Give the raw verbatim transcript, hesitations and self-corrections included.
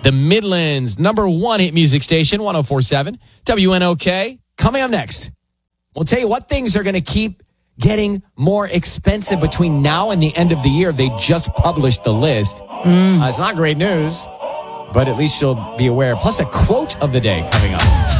the Midland's number one hit music station, one oh four point seven W N O K. Coming up next, we'll tell you what things are going to keep getting more expensive between now and the end of the year. They just published the list. Mm. Uh, it's not great news, but at least you'll be aware. Plus a quote of the day coming up.